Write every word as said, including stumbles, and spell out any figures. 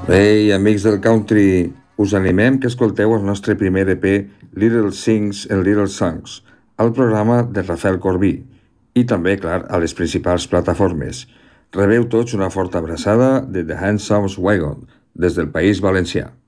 Ei, amics del country, us animem que escolteu el nostre primer E P Little Things and Little Songs, al programa de Rafael Corbí, i també, clar, a les principals plataformes. Rebeu tots una forta abraçada de The Handsome Wagon, des del País Valencià.